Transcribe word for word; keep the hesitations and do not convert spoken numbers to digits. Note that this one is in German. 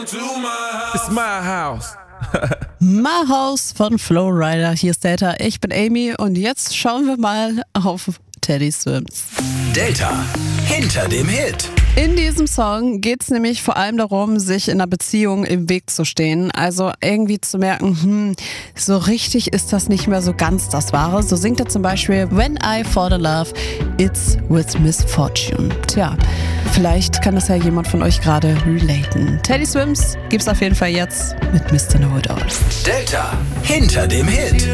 It's my house. My House von Flowrider. Hier ist Delta, ich bin Amy und jetzt schauen wir mal auf Teddy Swims. Delta hinter dem Hit. In diesem Song geht es nämlich vor allem darum, sich in einer Beziehung im Weg zu stehen. Also irgendwie zu merken, hm, so richtig ist das nicht mehr so ganz das Wahre. So singt er zum Beispiel When I Fall in Love, It's with Misfortune. Tja, vielleicht kann das ja jemand von euch gerade relaten. Teddy Swims gibt's auf jeden Fall jetzt mit Mister Know It All. Delta hinter dem Hit.